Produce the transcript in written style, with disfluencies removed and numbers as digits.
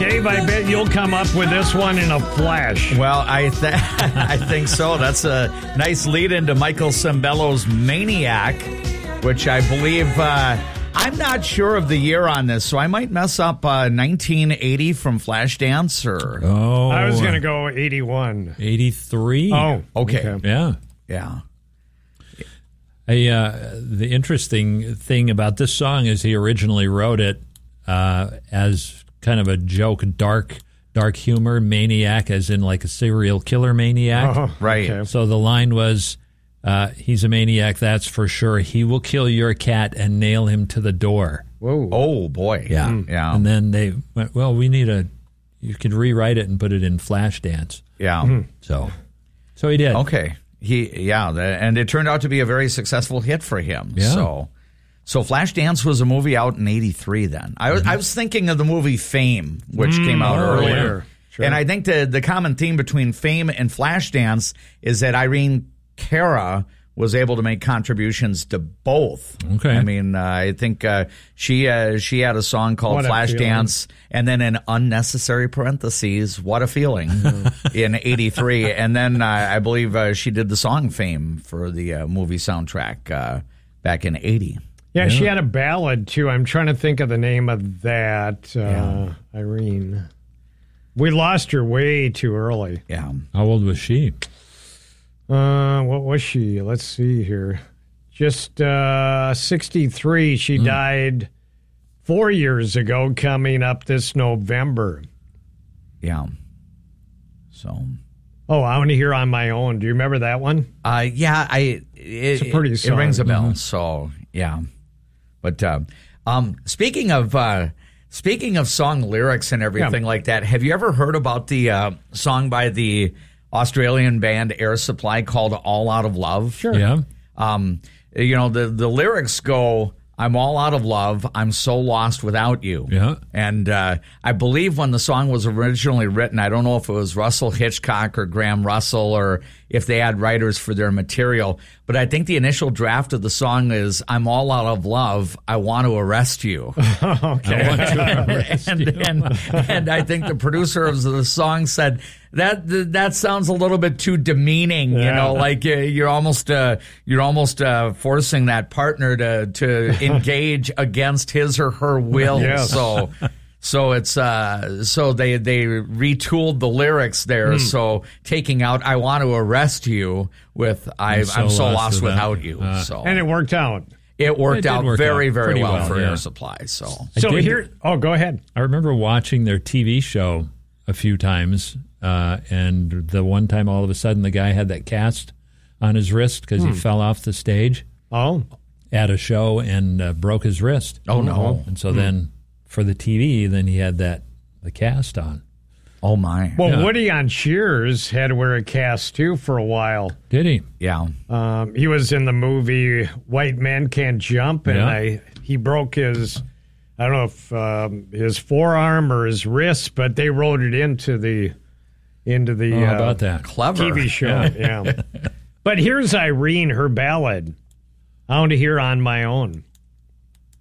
Dave, I bet you'll come up with this one in a flash. Well, I think so. That's a nice lead into Michael Sembello's Maniac, which I believe, I'm not sure of the year on this, so I might mess up 1980 from Flashdance. I was going to go 81. 83? Oh, okay. Yeah. Yeah. The interesting thing about this song is he originally wrote it as kind of a joke, dark humor, maniac, as in like a serial killer maniac. Oh, right. Okay. So the line was, he's a maniac, that's for sure. He will kill your cat and nail him to the door. Whoa. Oh, boy. Yeah. Yeah. And then they went, well, you could rewrite it and put it in Flashdance. Yeah. So he did. Okay. And it turned out to be a very successful hit for him. Yeah. So Flashdance was a movie out in 83 then. I was thinking of the movie Fame, which came out earlier. Sure. And I think the common theme between Fame and Flashdance is that Irene Cara was able to make contributions to both. Okay. I mean, I think she had a song called What a Flashdance, and then in unnecessary parentheses, What a Feeling, in 83. And then I believe she did the song Fame for the movie soundtrack back in 80. Yeah, she had a ballad, too. I'm trying to think of the name of that, Irene. We lost her way too early. Yeah. How old was she? What was she? Let's see here. Just 63. She died 4 years ago, coming up this November. Yeah. So. Oh, I Want to Hear On My Own. Do you remember that one? It's a pretty song. It rings a bell. So, yeah. But speaking of song lyrics and everything like that, have you ever heard about the song by the Australian band Air Supply called All Out of Love? Sure. Yeah. The lyrics go, I'm all out of love. I'm so lost without you. Yeah. And I believe when the song was originally written, I don't know if it was Russell Hitchcock or Graham Russell or if they had writers for their material, but I think the initial draft of the song is, I'm all out of love. I want to arrest you. Okay. And I think the producer of the song said, that sounds a little bit too demeaning, you know, like you're almost forcing that partner to engage against his or her will. Yes. So it's so they retooled the lyrics there. So taking out "I want to arrest you" with "I'm so lost without you." And it worked out. It worked out very pretty well for yeah. Air Supply. So go ahead. I remember watching their TV show a few times, and the one time all of a sudden the guy had that cast on his wrist because he fell off the stage at a show and broke his wrist. Oh, no. And so then for the TV, then he had the cast on. Oh, my. Well, Woody on Cheers had to wear a cast, too, for a while. Did he? Yeah. He was in the movie White Men Can't Jump, and he broke his, I don't know if his forearm or his wrist, but they wrote it into the How about that? Clever. TV show. Yeah. But here's Irene, her ballad, I Want to Hear On My Own.